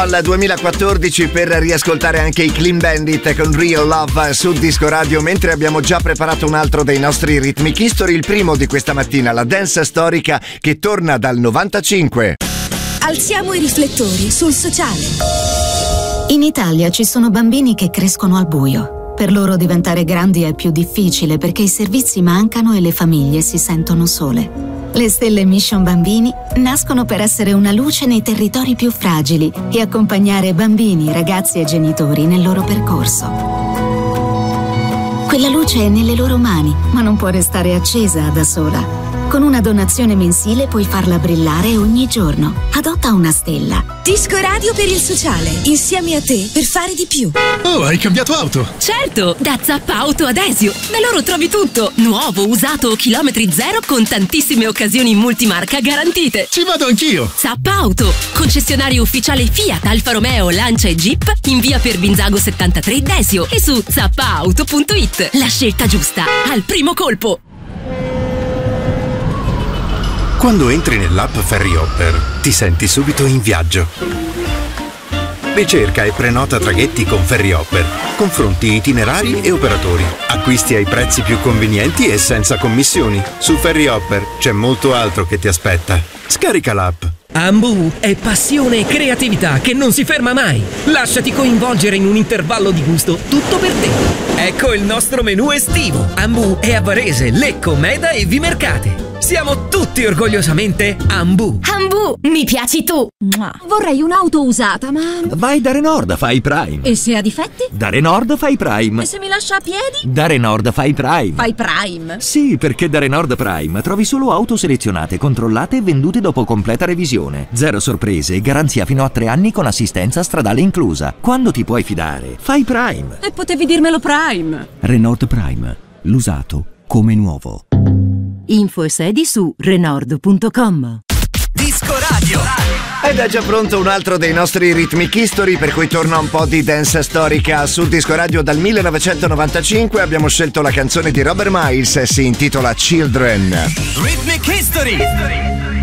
Al 2014 per riascoltare anche i Clean Bandit con Real Love su Disco Radio, mentre abbiamo già preparato un altro dei nostri Rhythmic History, il primo di questa mattina, la dance storica che torna dal 95. Alziamo i riflettori sul sociale. In Italia ci sono bambini che crescono al buio. Per loro diventare grandi è più difficile perché i servizi mancano e le famiglie si sentono sole. Le stelle Mission Bambini nascono per essere una luce nei territori più fragili e accompagnare bambini, ragazzi e genitori nel loro percorso. Quella luce è nelle loro mani, ma non può restare accesa da sola. Con una donazione mensile puoi farla brillare ogni giorno. Adotta una stella. Disco Radio per il sociale, insieme a te per fare di più. Oh, hai cambiato auto? Certo, da Zappa Auto Adesio. Da loro trovi tutto. Nuovo, usato o chilometri zero con tantissime occasioni multimarca garantite. Ci vado anch'io. Zappa Auto, concessionario ufficiale Fiat, Alfa Romeo, Lancia e Jeep in via Perbinzago 73 Desio e su zappaauto.it. La scelta giusta, al primo colpo. Quando entri nell'app Ferryhopper ti senti subito in viaggio. Ricerca e prenota traghetti con Ferryhopper. Confronti itinerari e operatori. Acquisti ai prezzi più convenienti e senza commissioni. Su Ferryhopper c'è molto altro che ti aspetta. Scarica l'app. Ambu è passione e creatività che non si ferma mai. Lasciati coinvolgere in un intervallo di gusto tutto per te. Ecco il nostro menù estivo. Ambu è a Varese, Lecco, Meda e Vimercate. Siamo tutti orgogliosamente Ambu. Ambu, mi piaci tu. Vorrei un'auto usata, ma... Vai da Renault, fai Prime. E se ha difetti? Da Renault fai Prime. E se mi lascia a piedi? Da Renault fai Prime. Fai Prime? Sì, perché da Renault Prime trovi solo auto selezionate, controllate e vendute dopo completa revisione. Zero sorprese e garanzia fino a 3 anni con assistenza stradale inclusa. Quando ti puoi fidare, fai Prime. E potevi dirmelo Prime. Renault Prime. L'usato come nuovo. Info e sedi su Renault.com. Disco Radio. Ed è già pronto un altro dei nostri Rhythmic History, per cui torna un po' di dance storica su Disco Radio dal 1995. Abbiamo scelto la canzone di Robert Miles e si intitola Children. Rhythmic History.